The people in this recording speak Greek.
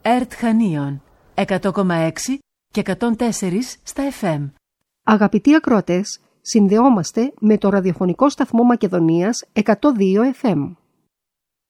ΕΡΤ Χανίων 100,6 και 104 στα FM. Αγαπητοί ακροατές, συνδεόμαστε με το ραδιοφωνικό σταθμό Μακεδονίας 102 FM.